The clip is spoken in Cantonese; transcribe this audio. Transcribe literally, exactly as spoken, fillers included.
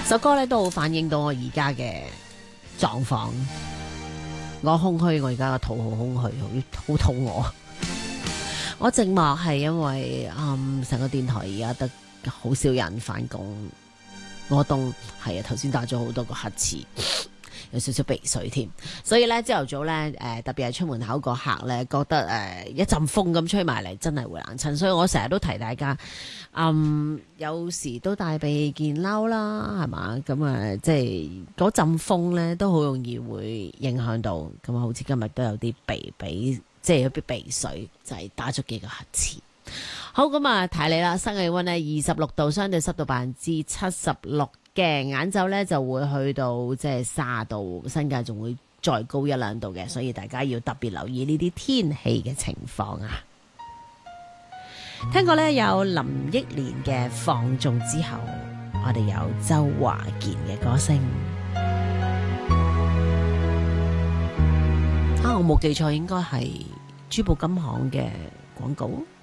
首歌咧都好反映到我而家嘅狀況。我空虛，我而家個肚好空虛，好好肚餓。我寂寞係因為嗯成個電台而家得好少人返工。我凍係啊，頭先打咗好多個乞嗤，有少少鼻水添。所以咧朝頭早咧誒、呃，特別係出門口個客咧，覺得誒、呃、一陣風咁吹埋嚟，真係會冷親。所以我成日都提大家，嗯，有時都帶備件褸啦，係嘛？咁啊，即係嗰陣風咧都好容易會影響到。咁啊，好似今日都有啲鼻鼻，即係有啲鼻水，就係、是、打咗幾個乞嗤。好，咁啊，提你啦，室氣溫呢二十六度，相對濕度百分之七十六嘅，晏晝呢就會去到即係卅度，新界仲會再高一兩度嘅，所以大家要特別留意呢啲天氣嘅情況啊。聽過呢有林憶蓮嘅放縱之後，我哋有周華健嘅歌聲。啊，我冇記錯，應該係珠寶金行嘅廣告。